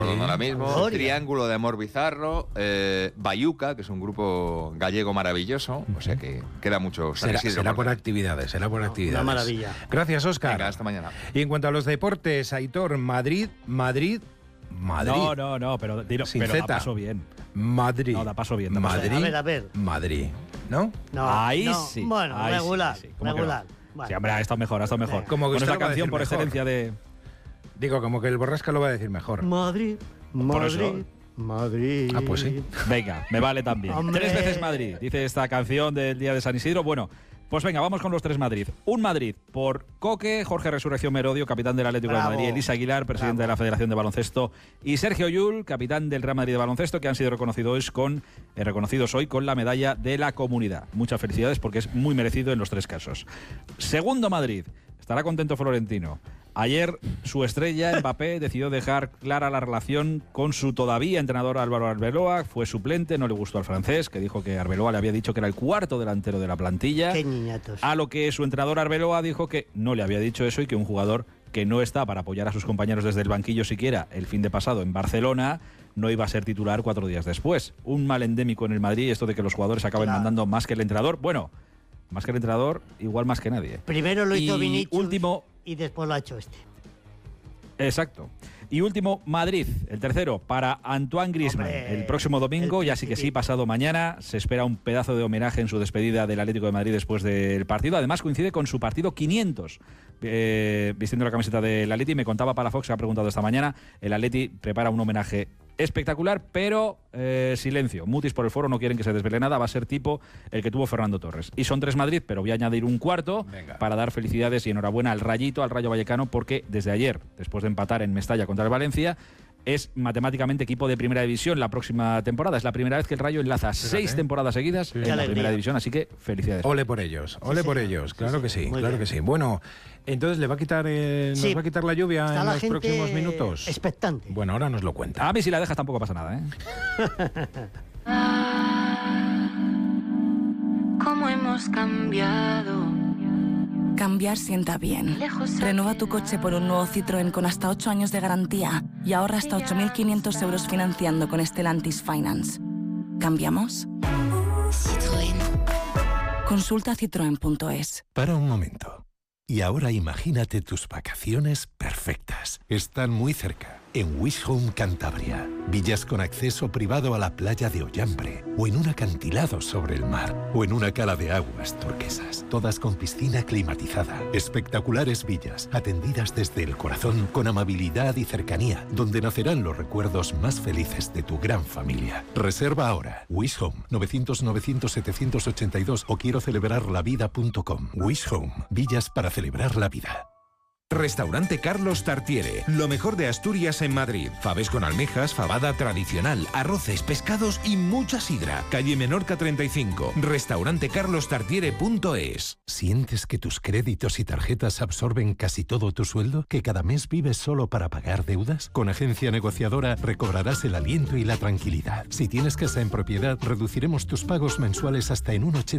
ahora mismo, Triángulo de Amor Bizarro, Bayuca, que es un grupo gallego maravilloso, o sea que queda mucho. Será por actividades, Una maravilla. Gracias, Óscar. Venga, hasta mañana. Y en cuanto a los deportes, Aitor, Madrid. No, pero dilo, Sin pero Z. da paso bien. Madrid. No, da paso bien. Madrid. A ver. Madrid. ¿No? No, Ahí no. sí. Bueno, ahí regular. sí. ¿Cómo que no? Regular. Bueno. Sí, hombre, ha estado mejor. Como que Bueno, usted es la lo va a canción decir por mejor. excelencia de... Digo, como que el Borrasca lo va a decir mejor. Madrid. Por eso. Madrid. Ah, pues sí. Venga, me vale también. Hombre. 3 veces Madrid, dice esta canción del Día de San Isidro. Bueno, pues venga, vamos con los 3 Madrid. Un Madrid por Coque, Jorge Resurrección Merodio, capitán del Atlético de Madrid, Elisa Aguilar, presidente de la Federación de Baloncesto, y Sergio Llull, capitán del Real Madrid de Baloncesto, que han sido reconocidos hoy con la medalla de la comunidad. Muchas felicidades porque es muy merecido en los 3 casos. Segundo Madrid, estará contento Florentino. Ayer su estrella, Mbappé, decidió dejar clara la relación con su todavía entrenador Álvaro Arbeloa. Fue suplente, no le gustó al francés, que dijo que Arbeloa le había dicho que era el cuarto delantero de la plantilla. Qué niñatos. A lo que su entrenador Arbeloa dijo que no le había dicho eso y que un jugador que no está para apoyar a sus compañeros desde el banquillo siquiera el fin de pasado en Barcelona no iba a ser titular 4 días después. Un mal endémico en el Madrid, esto de que los jugadores acaben mandando más que el entrenador. Bueno, más que el entrenador, igual más que nadie. Primero lo hizo Vinicius último, y después lo ha hecho este. Exacto. Y último, Madrid, el tercero, para Antoine Griezmann. Hombre, el próximo domingo, ya sí que sí, pasado mañana, se espera un pedazo de homenaje en su despedida del Atlético de Madrid después del partido. Además, coincide con su partido 500, vistiendo la camiseta del Atleti. Me contaba Palafox, que ha preguntado esta mañana, el Atleti prepara un homenaje espectacular, pero silencio. Mutis por el foro no quieren que se desvele nada, va a ser tipo el que tuvo Fernando Torres. Y son 3 Madrid, pero voy a añadir un cuarto para dar felicidades y enhorabuena al Rayito, al Rayo Vallecano, porque desde ayer, después de empatar en Mestalla contra el Valencia, es matemáticamente equipo de primera división la próxima temporada. Es la primera vez que el Rayo enlaza 6 temporadas seguidas en la primera división, así que felicidades. Ole por ellos, por ellos, claro que sí, claro que sí. Bueno, entonces ¿le va a quitar, nos va a quitar la lluvia en los próximos minutos? Expectante. Bueno, ahora nos lo cuenta. A mí si la dejas tampoco pasa nada, ¿eh? ¿Cómo hemos cambiado? Cambiar sienta bien. Renueva tu coche por un nuevo Citroën con hasta 8 años de garantía y ahorra hasta 8.500 euros financiando con Stellantis Finance. ¿Cambiamos? Citroën. Consulta citroen.es. Para un momento. Y ahora imagínate tus vacaciones perfectas. Están muy cerca. En Wish Home Cantabria. Villas con acceso privado a la playa de Ollambre. O en un acantilado sobre el mar. O en una cala de aguas turquesas. Todas con piscina climatizada. Espectaculares villas. Atendidas desde el corazón con amabilidad y cercanía. Donde nacerán los recuerdos más felices de tu gran familia. Reserva ahora. Wish Home 900-900-782 o quiero celebrarlavida.com. Wish Home. Villas para celebrar la vida. Restaurante Carlos Tartiere, lo mejor de Asturias en Madrid. Faves con almejas, fabada tradicional, arroces, pescados y mucha sidra. Calle Menorca 35, restaurantecarlostartiere.es. ¿Sientes que tus créditos y tarjetas absorben casi todo tu sueldo? ¿Que cada mes vives solo para pagar deudas? Con Agencia Negociadora recobrarás el aliento y la tranquilidad. Si tienes casa en propiedad, reduciremos tus pagos mensuales hasta en un 80%.